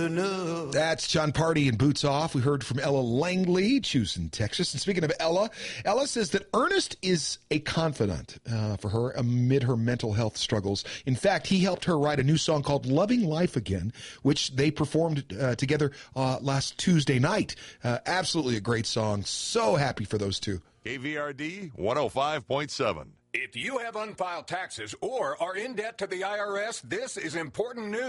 enough. That's John Party and Boots Off. We heard from Ella Langley, Houston, Texas. And speaking of Ella says that Ernest is a confidant for her amid her mental health struggles. In fact, he helped her write a new song called Loving Life Again, which they performed together last Tuesday night. Absolutely a great song. So happy for those two. KVRD 105.7. If you have unfiled taxes or are in debt to the IRS, this is important news.